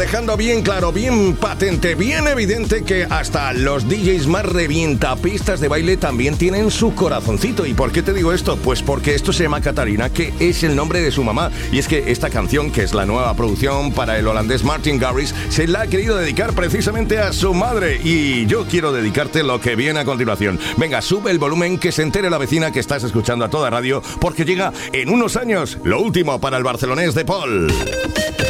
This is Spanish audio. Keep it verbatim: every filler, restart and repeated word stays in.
Dejando bien claro, bien patente, bien evidente que hasta los D Js más revientapistas de baile también tienen su corazoncito. ¿Y por qué te digo esto? Pues porque esto se llama Catarina, que es el nombre de su mamá. Y es que esta canción, que es la nueva producción para el holandés Martin Garrix, se la ha querido dedicar precisamente a su madre. Y yo quiero dedicarte lo que viene a continuación. Venga, sube el volumen, que se entere la vecina que estás escuchando a toda radio, porque llega en unos años lo último para el barcelonés de Paul.